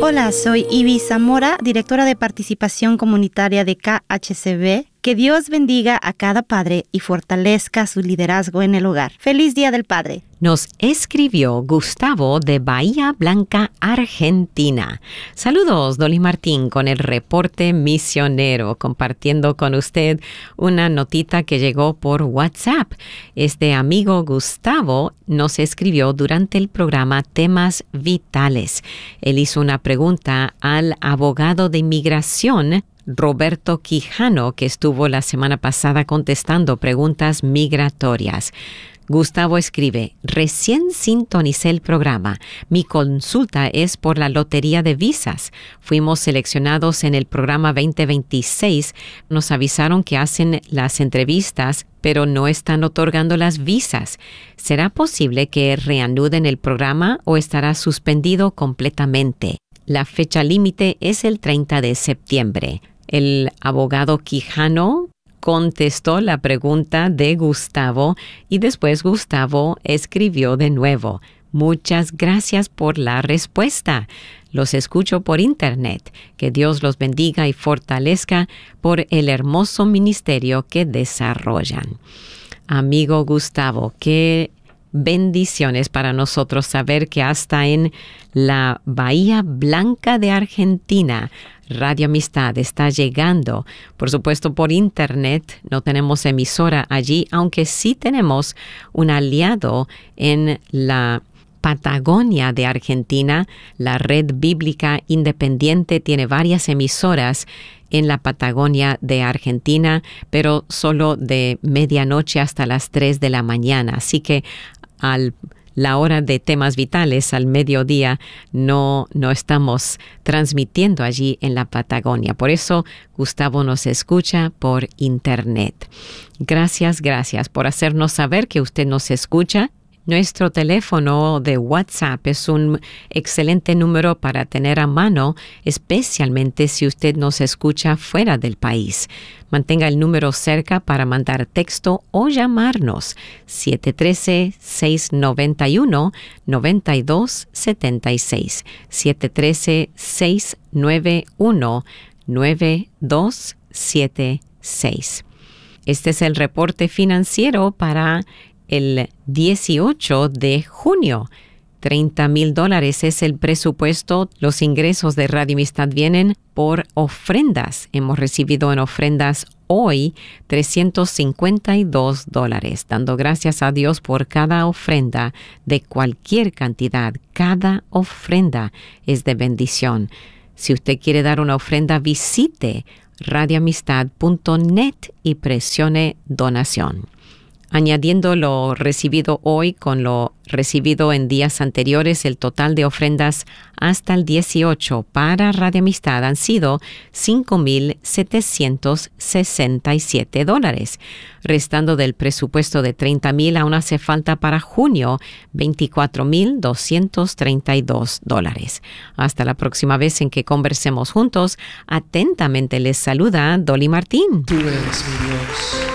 Hola, soy Ivy Zamora, directora de participación comunitaria de KHCB. Que Dios bendiga a cada padre y fortalezca su liderazgo en el hogar. ¡Feliz Día del Padre! Nos escribió Gustavo de Bahía Blanca, Argentina. Saludos, Dolly Martín, con el reporte misionero, compartiendo con usted una notita que llegó por WhatsApp. Este amigo Gustavo nos escribió durante el programa Temas Vitales. Él hizo una pregunta al abogado de inmigración Roberto Quijano, que estuvo la semana pasada contestando preguntas migratorias. Gustavo escribe: recién sintonicé el programa. Mi consulta es por la lotería de visas. Fuimos seleccionados en el programa 2026. Nos avisaron que hacen las entrevistas, pero no están otorgando las visas. ¿Será posible que reanuden el programa o estará suspendido completamente? La fecha límite es el 30 de septiembre. El abogado Quijano contestó la pregunta de Gustavo y después Gustavo escribió de nuevo: muchas gracias por la respuesta. Los escucho por internet. Que Dios los bendiga y fortalezca por el hermoso ministerio que desarrollan. Amigo Gustavo, qué bendiciones para nosotros saber que hasta en la Bahía Blanca de Argentina, Radio Amistad está llegando. Por supuesto, por internet no tenemos emisora allí, aunque sí tenemos un aliado en la Patagonia de Argentina. La Red Bíblica Independiente tiene varias emisoras en la Patagonia de Argentina, pero solo de medianoche hasta las 3 de la mañana. Así que la hora de Temas Vitales al mediodía no estamos transmitiendo allí en la Patagonia. Por eso Gustavo nos escucha por internet. Gracias por hacernos saber que usted nos escucha. Nuestro teléfono de WhatsApp es un excelente número para tener a mano, especialmente si usted nos escucha fuera del país. Mantenga el número cerca para mandar texto o llamarnos. 713-691-9276. 713-691-9276. Este es el reporte financiero para el 18 de junio. $30,000 es el presupuesto. Los ingresos de Radio Amistad vienen por ofrendas. Hemos recibido en ofrendas hoy $352, dando gracias a Dios por cada ofrenda de cualquier cantidad. Cada ofrenda es de bendición. Si usted quiere dar una ofrenda, visite radioamistad.net y presione donación. Añadiendo lo recibido hoy con lo recibido en días anteriores, el total de ofrendas hasta el 18 para Radio Amistad han sido $5,767. Restando del presupuesto de $30,000, aún hace falta para junio $24,232. Hasta la próxima vez en que conversemos juntos. Atentamente les saluda Dolly Martín. Tú eres mi Dios.